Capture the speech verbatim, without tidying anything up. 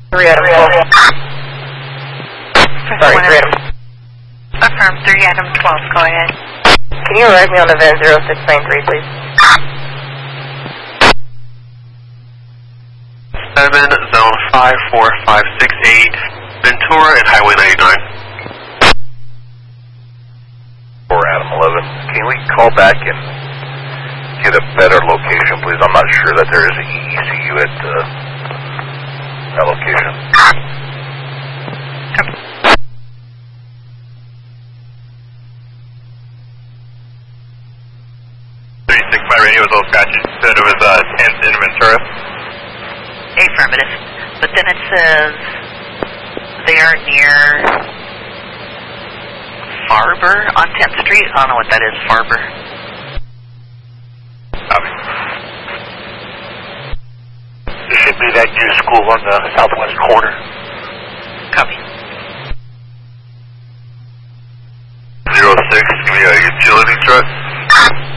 three Adam twelve. Sorry, three Adam. Affirm, three Adam twelve, go ahead. Can you arrive me on event zero six nine three, please? seven, zone five four five six eight, Ventura and Highway ninety-nine. four Adam eleven. Can we call back and get a better location, please? I'm not sure that there is an E E C U at uh, that location. thirty-six, my radio is all scratchy. Said it was uh, tenth in Ventura. Affirmative. But then it says they are near Farber on tenth Street. I don't know what that is, Farber. Copy. There should be that new school on the southwest corner. Copy. zero six, give me a utility truck.